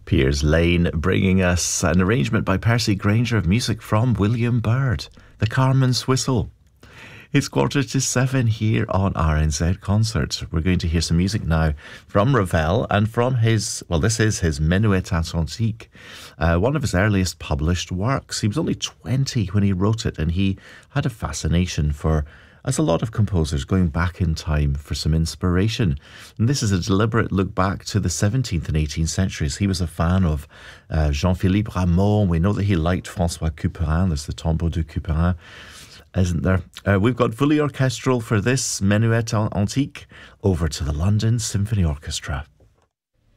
Piers Lane bringing us an arrangement by Percy Grainger of music from William Byrd, the Carmen's Whistle. It's 6:45 here on RNZ Concert. We're going to hear some music now from Ravel and from his, well, this is his Menuet Atlantique, one of his earliest published works. He was only 20 when he wrote it, and he had a fascination for, as a lot of composers, going back in time for some inspiration. And this is a deliberate look back to the 17th and 18th centuries. He was a fan of Jean-Philippe Rameau. We know that he liked François Couperin. There's the Tombeau de Couperin, isn't there? We've got fully orchestral for this Menuet Antique. Over to the London Symphony Orchestra.